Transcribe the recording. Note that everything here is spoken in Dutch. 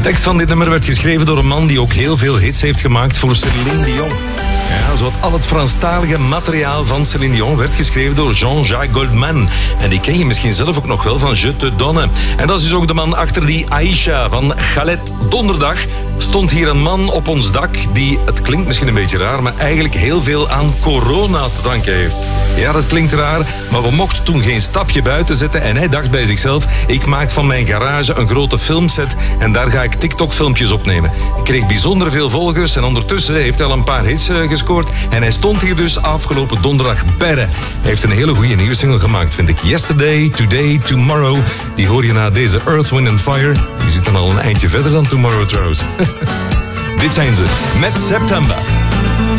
De tekst van dit nummer werd geschreven door een man die ook heel veel hits heeft gemaakt voor Céline Dion. Ja, zowat al het Franstalige materiaal van Céline Dion werd geschreven door Jean-Jacques Goldman. En die ken je misschien zelf ook nog wel van Je te donne. En dat is dus ook de man achter die Aïcha van Galet. Donderdag stond hier een man op ons dak die, het klinkt misschien een beetje raar, maar eigenlijk heel veel aan corona te danken heeft. Ja, dat klinkt raar, maar we mochten toen geen stapje buiten zetten en hij dacht bij zichzelf, ik maak van mijn garage een grote filmset en daar ga ik TikTok-filmpjes opnemen. Ik kreeg bijzonder veel volgers en ondertussen heeft hij al een paar hits gescoord en hij stond hier dus afgelopen donderdag berre. Hij heeft een hele goede nieuwe single gemaakt, vind ik. Yesterday, Today, Tomorrow. Die hoor je na deze Earth, Wind and Fire. Je zit dan al een eindje verder dan Tomorrow trouwens. Dit zijn ze met September.